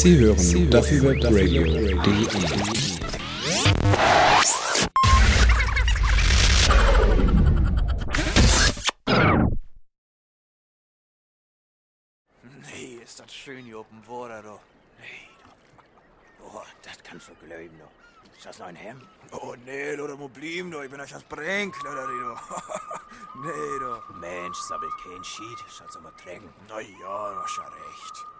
Sie hören duffelwebradio.de. Nee, ist das schön hier oben Wasser, du. Nee, du. Oh, das kannst du glauben, du. Ist das noch ein Hemd? Oh, nee, du, da muss bleiben, du. Ich bin euch das Bränkler, du. Nee, du. Mensch, sabbelt kein Schied. Schatz mal trägen. Na ja, du hast ja recht.